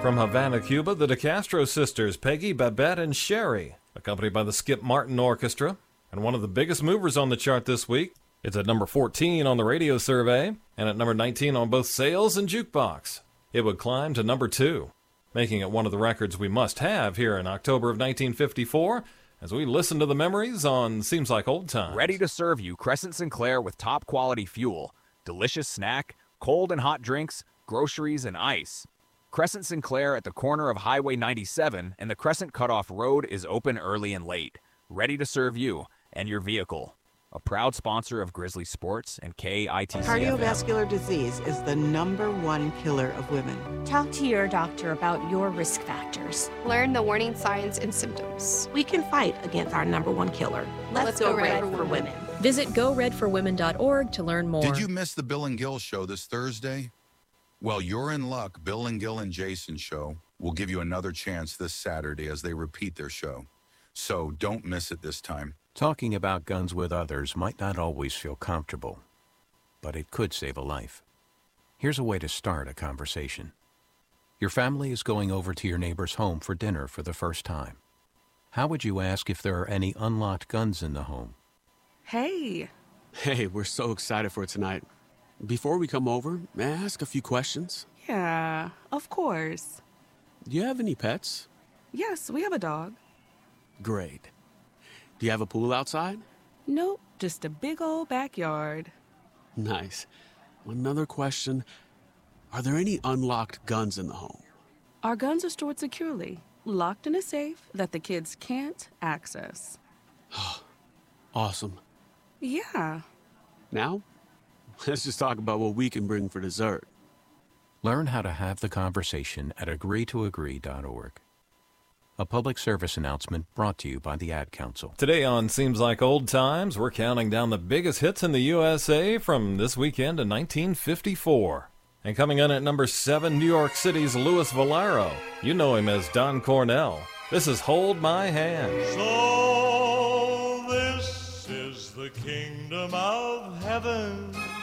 From Havana, Cuba, the De Castro sisters, Peggy, Babette, and Sherry, accompanied by the Skip Martin Orchestra. And one of the biggest movers on the chart this week. It's at number 14 on the radio survey, and at number 19 on both sales and jukebox. It would climb to number 2, making it one of the records we must have here in October of 1954, as we listen to the memories on Seems Like Old Times. Ready to serve you Crescent Sinclair with top quality fuel, delicious snack, cold and hot drinks, groceries, and ice. Crescent Sinclair at the corner of Highway 97 and the Crescent Cutoff Road is open early and late. Ready to serve you and your vehicle. A proud sponsor of Grizzly Sports and KITC. Cardiovascular disease is the #1 killer of women. Talk to your doctor about your risk factors. Learn the warning signs and symptoms. We can fight against our #1 killer. Let's go red for women. Visit GoRedForWomen.org to learn more. Did you miss the Bill and Gil show this Thursday? Well, you're in luck. Bill and Gil and Jason show will give you another chance this Saturday as they repeat their show. So don't miss it this time. Talking about guns with others might not always feel comfortable, but it could save a life. Here's a way to start a conversation. Your family is going over to your neighbor's home for dinner for the first time. How would you ask if there are any unlocked guns in the home? Hey, we're so excited for tonight. Before we come over, may I ask a few questions? Yeah, of course. Do you have any pets? Yes, we have a dog. Great. Do you have a pool outside? Nope, just a big old backyard. Nice. Another question. Are there any unlocked guns in the home? Our guns are stored securely, locked in a safe that the kids can't access. Awesome. Yeah. Now, let's just talk about what we can bring for dessert. Learn how to have the conversation at agreetoagree.org. A public service announcement brought to you by the Ad Council. Today on Seems Like Old Times, we're counting down the biggest hits in the USA from this weekend in 1954. And coming in at number 7, New York City's Louis Valero. You know him as Don Cornell. This is Hold My Hand. So this is the kingdom of heaven.